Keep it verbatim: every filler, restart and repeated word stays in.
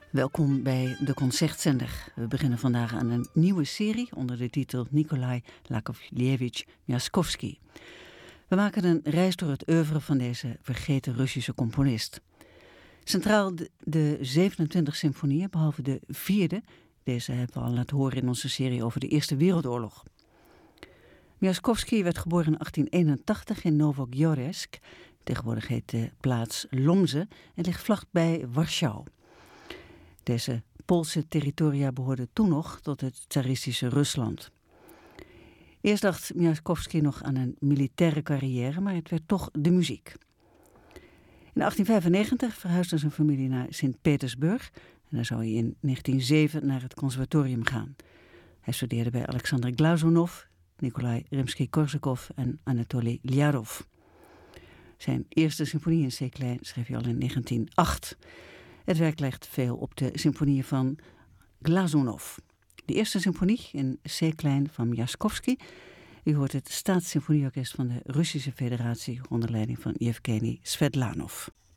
Welkom bij de Concertzender. We beginnen vandaag aan een nieuwe serie onder de titel Nikolai Lakovlevich Miaskovsky. We maken een reis door het oeuvre van deze vergeten Russische componist. Centraal de, de zevenentwintig symfonieën, behalve de vierde. Deze hebben we al laten horen in onze serie over de Eerste Wereldoorlog. Miaskovsky werd geboren in achttien eenentachtig in Novogorsk. Tegenwoordig heet de plaats Lomze en ligt vlakbij Warschau. Deze Poolse territoria behoorden toen nog tot het tsaristische Rusland. Eerst dacht Miaskovsky nog aan een militaire carrière, maar het werd toch de muziek. In achttien vijfennegentig verhuisde zijn familie naar Sint-Petersburg en daar zou hij in negentien zeven naar het conservatorium gaan. Hij studeerde bij Alexander Glazunov, Nikolai Rimsky-Korsakov en Anatoly Lyarov. Zijn eerste symfonie in C-klein schreef hij al in negentien nul acht. Het werk lijkt veel op de symfonieën van Glazunov. De eerste symfonie in C-klein van Miaskovsky. U hoort het Staatssymfonieorkest van de Russische Federatie onder leiding van Yevgeny Svedlanov.